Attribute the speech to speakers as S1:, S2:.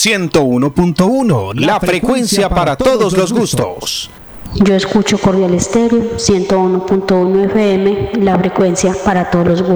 S1: 101.1, la frecuencia para todos los gustos.
S2: Yo escucho Cordial Estéreo, 101.1 FM, la frecuencia para todos los gustos.